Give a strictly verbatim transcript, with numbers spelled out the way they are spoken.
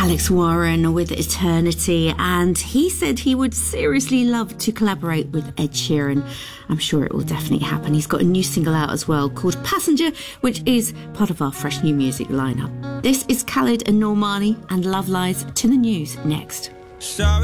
Alex Warren with Eternity, and he said he would seriously love to collaborate with Ed Sheeran. I'm sure it will definitely happen. He's got a new single out as well called Passenger, which is part of our fresh new music lineup. This is Khalid and Normani, and Love Lies to the News next.